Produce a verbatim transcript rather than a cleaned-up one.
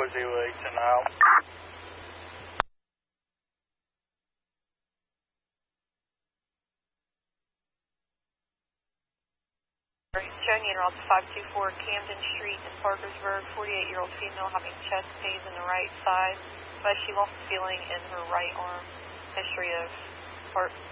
zero eight and out. Showing you route five two four Camden Street in Parkersburg, forty-eight-year-old female having chest pains in the right side, but she lost feeling in her right arm. History of heart